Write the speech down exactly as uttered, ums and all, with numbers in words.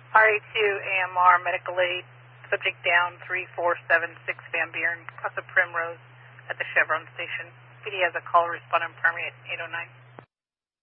R A two A M R medical aid, subject down three four seven six Van Buren, Casa Primrose at the Chevron station. P D has a call respondent primary at eight oh nine.